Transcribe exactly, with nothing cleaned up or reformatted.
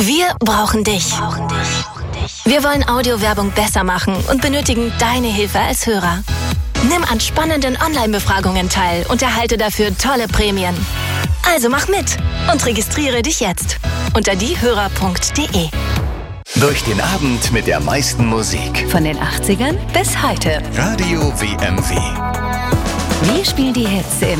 Wir brauchen dich. Wir wollen Audiowerbung besser machen und benötigen deine Hilfe als Hörer. Nimm an spannenden Online-Befragungen teil und erhalte dafür tolle Prämien. Also mach mit und registriere dich jetzt unter diehörer punkt de. Durch den Abend mit der meisten Musik. Von den achtzigern bis heute. Radio W M W. Wir spielen die Hits im